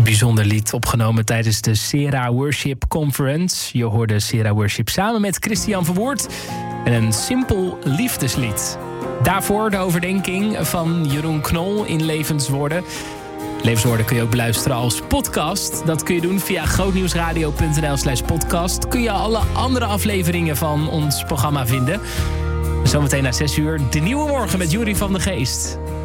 bijzonder lied opgenomen tijdens de Sera Worship Conference. Je hoorde Sera Worship samen met Christian Verwoerd en een simpel liefdeslied. Daarvoor de overdenking van Jeroen Knol in Levenswoorden. Levenswoorden kun je ook beluisteren als podcast. Dat kun je doen via grootnieuwsradio.nl/podcast. Kun je alle andere afleveringen van ons programma vinden. Zometeen na 6 uur de Nieuwe Morgen met Jury van de Geest.